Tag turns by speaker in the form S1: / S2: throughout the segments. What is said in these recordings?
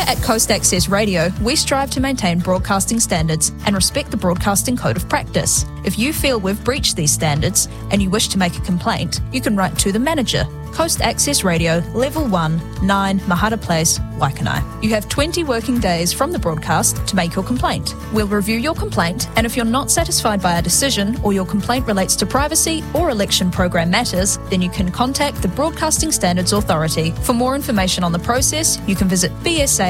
S1: At Coast Access Radio, we strive to maintain broadcasting standards and respect the Broadcasting Code of Practice. If you feel we've breached these standards and you wish to make a complaint, you can write to the manager, Coast Access Radio, Level 1, 9 Mahara Place, Waikanai. You have 20 working days from the broadcast to make your complaint. We'll review your complaint, and if you're not satisfied by our decision or your complaint relates to privacy or election program matters, then you can contact the Broadcasting Standards Authority. For more information on the process, you can visit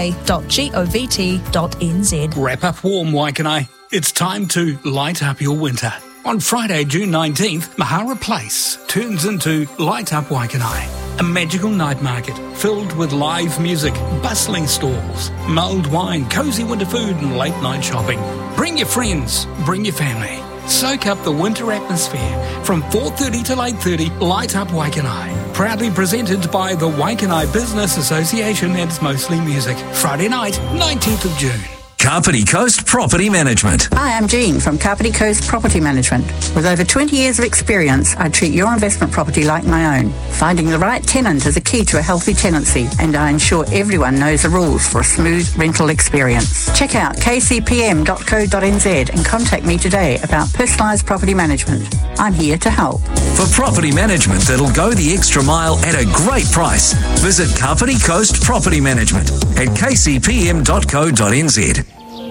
S1: bsa.govt.nz.
S2: Wrap up warm, Waikanai. It's time to light up your winter. On Friday, June 19th, Mahara Place turns into Light Up Waikanai, a magical night market filled with live music, bustling stalls, mulled wine, cosy winter food and late night shopping. Bring your friends, bring your family. Soak up the winter atmosphere from 4:30 till 8:30, Light Up Waikanai. Proudly presented by the Waikanai Business Association and It's Mostly Music. Friday night, 19th of June.
S3: Kapiti Coast Property Management.
S4: Hi, I'm Jean from Kapiti Coast Property Management. With over 20 years of experience, I treat your investment property like my own. Finding the right tenant is a key to a healthy tenancy, and I ensure everyone knows the rules for a smooth rental experience. Check out kcpm.co.nz and contact me today about personalised property management. I'm here to help.
S3: For property management that'll go the extra mile at a great price, visit Kapiti Coast Property Management at kcpm.co.nz.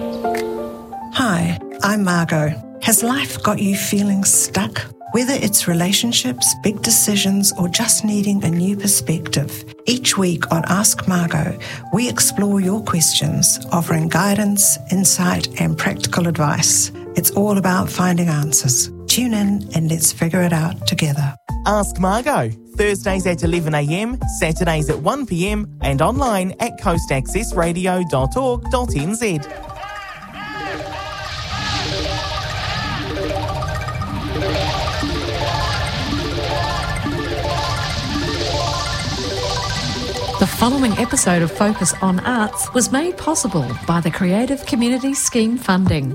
S5: Hi, I'm Margot. Has life got you feeling stuck? Whether it's relationships, big decisions, or just needing a new perspective, each week on Ask Margot, we explore your questions, offering guidance, insight, and practical advice. It's all about finding answers. Tune in and let's figure it out together.
S6: Ask Margot, Thursdays at 11am, Saturdays at 1pm, and online at coastaccessradio.org.nz.
S7: The following episode of Focus on Arts was made possible by the Creative Community Scheme funding.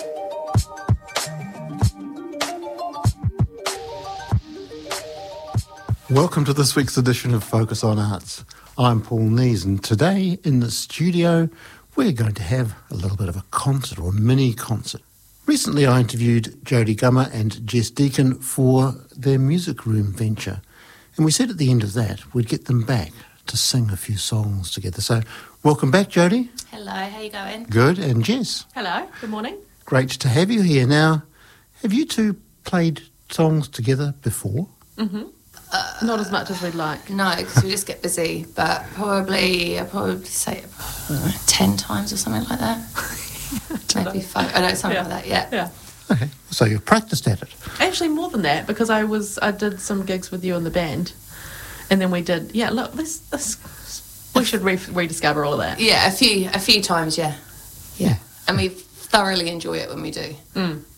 S8: Welcome to this week's edition of Focus on Arts. I'm Paul Nees, and today in the studio we're going to have a little bit of a concert, or a mini concert. Recently I interviewed Jodie Gummer and Jess Deacon for their music room venture, and we said at the end of that we'd get them back to sing a few songs together. So welcome back, Jodie.
S9: Hello, how you going?
S8: Good. And Jess.
S9: Hello, good morning.
S8: Great to have you here. Now, have you two played songs together before?
S9: Mm-hmm.
S7: Not as much as we'd like.
S9: No, because we just get busy, but I'd probably say 10 times or something like that. Maybe 5. I know, something like that, yeah.
S8: Okay, so you've practiced at it.
S7: Actually, more than that, because I did some gigs with you in the band, and then we did. Yeah, look, we should rediscover all of that.
S9: Yeah, a few times, yeah. And we thoroughly enjoy it when we do.